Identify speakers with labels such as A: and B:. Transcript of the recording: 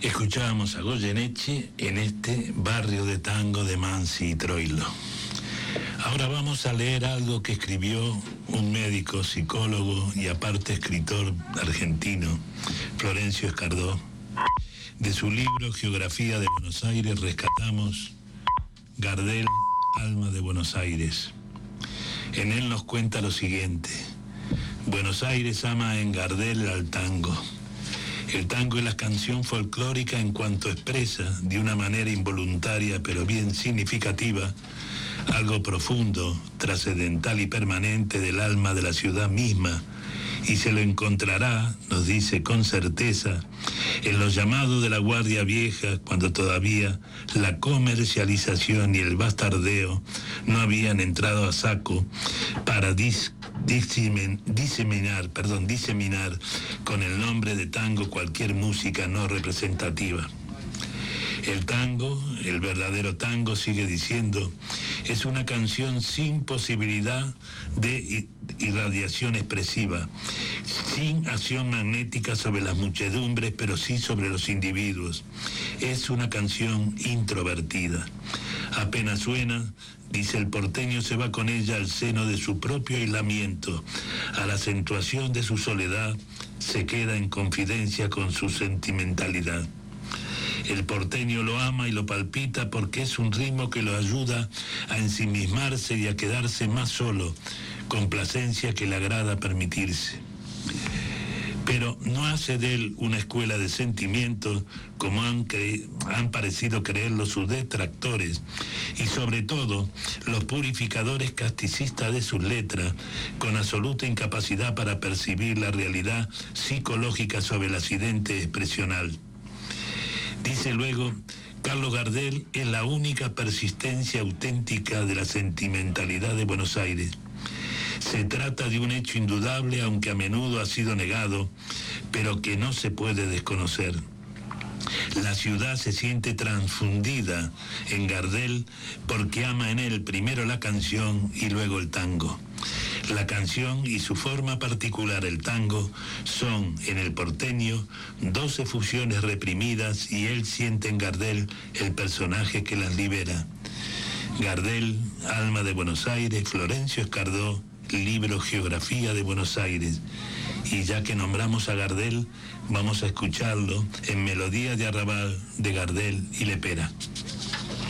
A: Escuchábamos a Goyeneche en este barrio de tango de Mansi y Troilo. Ahora vamos a leer algo que escribió un médico, psicólogo y aparte escritor argentino, Florencio Escardó. De su libro Geografía de Buenos Aires rescatamos Gardel, Alma de Buenos Aires. En él nos cuenta lo siguiente: Buenos Aires ama en Gardel al tango. El tango es la canción folclórica en cuanto expresa, de una manera involuntaria pero bien significativa, algo profundo, trascendental y permanente del alma de la ciudad misma, y se lo encontrará, nos dice con certeza, en los llamados de la Guardia Vieja, cuando todavía la comercialización y el bastardeo no habían entrado a saco para diseminar con el nombre de tango cualquier música no representativa. El tango, el verdadero tango, sigue diciendo, es una canción sin posibilidad de irradiación expresiva, sin acción magnética sobre las muchedumbres, pero sí sobre los individuos. Es una canción introvertida. Apenas suena, dice el porteño, se va con ella al seno de su propio aislamiento, a la acentuación de su soledad, se queda en confidencia con su sentimentalidad. El porteño lo ama y lo palpita porque es un ritmo que lo ayuda a ensimismarse y a quedarse más solo, complacencia que le agrada permitirse. Pero no hace de él una escuela de sentimientos como han parecido creerlo sus detractores y sobre todo los purificadores casticistas de sus letras, con absoluta incapacidad para percibir la realidad psicológica sobre el accidente expresional. Dice luego, Carlos Gardel es la única persistencia auténtica de la sentimentalidad de Buenos Aires. Se trata de un hecho indudable, aunque a menudo ha sido negado, pero que no se puede desconocer. La ciudad se siente transfundida en Gardel porque ama en él primero la canción y luego el tango. La canción y su forma particular, el tango, son en el porteño 12 fusiones reprimidas y él siente en Gardel el personaje que las libera. Gardel, Alma de Buenos Aires, Florencio Escardó, libro Geografía de Buenos Aires. Y ya que nombramos a Gardel, vamos a escucharlo en Melodía de Arrabal de Gardel y Lepera.